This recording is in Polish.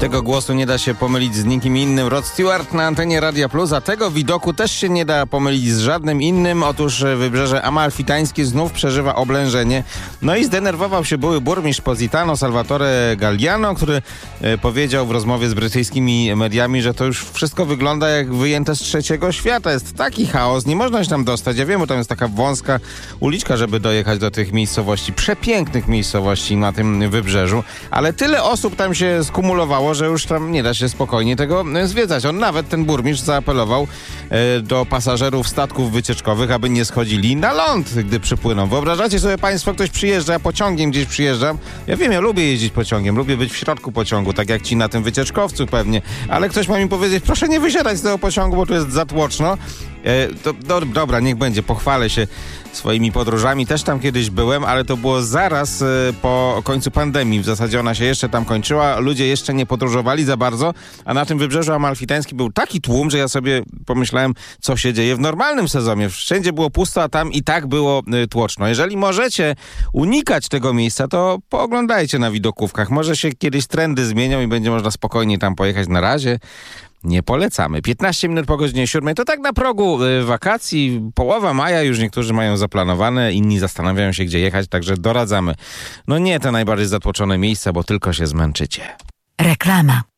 Tego głosu nie da się pomylić z nikim innym. Rod Stewart na antenie Radia Plus, a tego widoku też się nie da pomylić z żadnym innym. Otóż wybrzeże amalfitańskie znów przeżywa oblężenie. No i zdenerwował się były burmistrz Positano, Salvatore Galliano, który powiedział w rozmowie z brytyjskimi mediami, że to już wszystko wygląda jak wyjęte z trzeciego świata. Jest taki chaos, nie można się tam dostać. Ja wiem, bo tam jest taka wąska uliczka, żeby dojechać do tych miejscowości, przepięknych miejscowości na tym wybrzeżu, ale tyle osób tam się skumulowało, że już tam nie da się spokojnie tego zwiedzać. On nawet, ten burmistrz, zaapelował do pasażerów statków wycieczkowych, aby nie schodzili na ląd, gdy przypłyną. Wyobrażacie sobie państwo, ktoś przyjeżdża pociągiem, gdzieś przyjeżdżam. Ja wiem, ja lubię jeździć pociągiem, lubię być w środku pociągu, tak jak ci na tym wycieczkowcu pewnie, ale ktoś ma mi powiedzieć, proszę nie wysiadać z tego pociągu, bo tu jest za tłoczno. Dobra, niech będzie, pochwalę się swoimi podróżami. Też tam kiedyś byłem, ale to było zaraz po końcu pandemii. W zasadzie ona się jeszcze tam kończyła. Ludzie jeszcze nie podróżowali za bardzo, a na tym wybrzeżu amalfitańskim był taki tłum, że ja sobie pomyślałem, co się dzieje w normalnym sezonie. Wszędzie było pusto, a tam i tak było tłoczno. Jeżeli możecie unikać tego miejsca, to pooglądajcie na widokówkach. Może się kiedyś trendy zmienią i będzie można spokojnie tam pojechać. Na razie nie polecamy. 15 minut po godzinie 7. To tak na progu wakacji. Połowa maja już niektórzy mają zaplanowane, inni zastanawiają się, gdzie jechać, także doradzamy. No nie te najbardziej zatłoczone miejsca, bo tylko się zmęczycie. Reklama.